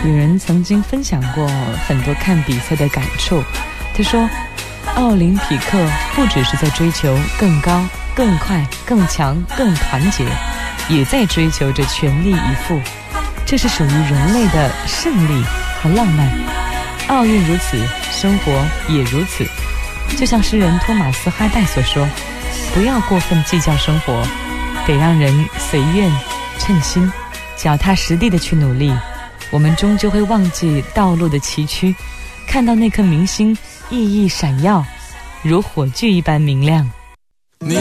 有人曾经分享过很多看比赛的感触，他说奥林匹克不只是在追求更高、更快、更强、更团结，也在追求着全力以赴，这是属于人类的胜利和浪漫。奥运如此，生活也如此。就像诗人托马斯·哈代所说，不要过分计较生活，得让人随愿称心，脚踏实地的去努力，我们终究会忘记道路的崎岖，看到那颗明星熠熠闪耀，如火炬一般明亮。